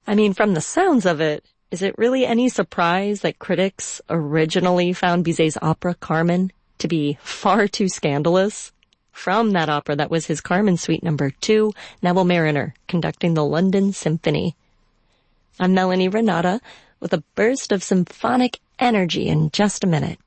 I mean, from the sounds of it, is it really any surprise that critics originally found Bizet's opera Carmen to be far too scandalous? From that opera, that was his Carmen Suite No. 2, Neville Marriner conducting the London Symphony. I'm Melanie Renata with a burst of symphonic energy in just a minute.